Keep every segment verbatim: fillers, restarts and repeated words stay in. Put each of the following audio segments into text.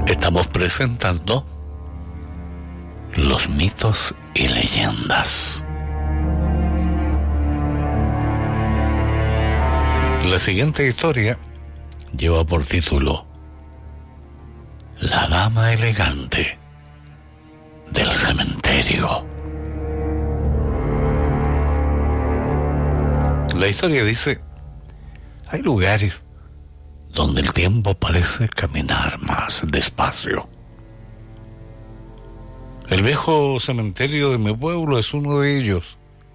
estamos presentando los mitos y leyendas. La siguiente historia lleva por título La dama elegante del cementerio. La historia dice: hay lugares donde el tiempo parece caminar más despacio. El viejo cementerio de mi pueblo es uno de ellos,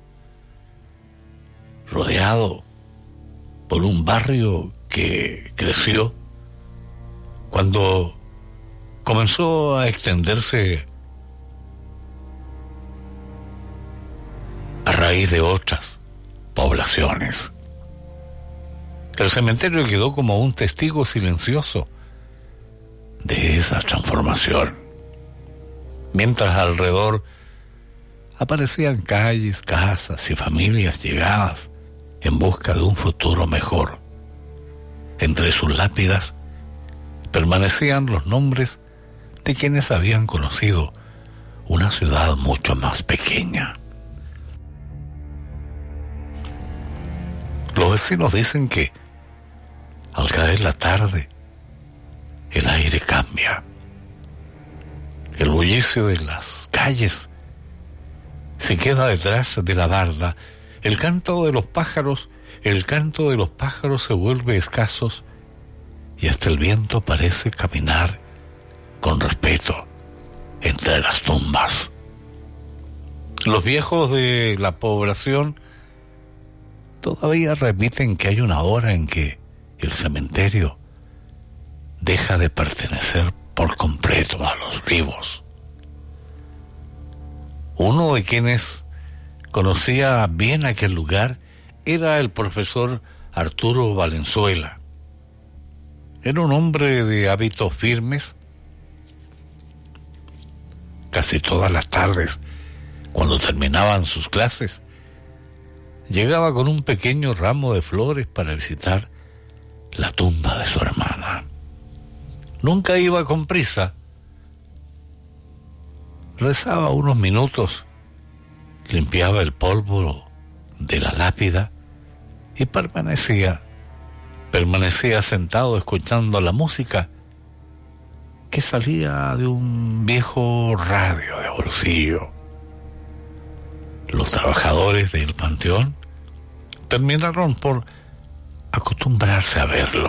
rodeado por un barrio que creció cuando comenzó a extenderse a raíz de otras poblaciones. El cementerio quedó como un testigo silencioso de esa transformación, mientras alrededor aparecían calles, casas y familias llegadas en busca de un futuro mejor. Entre sus lápidas permanecían los nombres de quienes habían conocido una ciudad mucho más pequeña. Los vecinos dicen que al caer la tarde el aire cambia. El bullicio de las calles se queda detrás de la barda. El canto de los pájaros, el canto de los pájaros se vuelve escaso y hasta el viento parece caminar con respeto entre las tumbas. Los viejos de la población todavía repiten que hay una hora en que el cementerio deja de pertenecer por completo a los vivos. Uno de quienes conocía bien aquel lugar era el profesor Arturo Valenzuela. Era un hombre de hábitos firmes. Casi todas las tardes, cuando terminaban sus clases, llegaba con un pequeño ramo de flores para visitar la tumba de su hermana. Nunca iba con prisa. Rezaba unos minutos, limpiaba el polvo de la lápida y permanecía, permanecía sentado escuchando la música que salía de un viejo radio de bolsillo. Los trabajadores del panteón terminaron por acostumbrarse a verlo.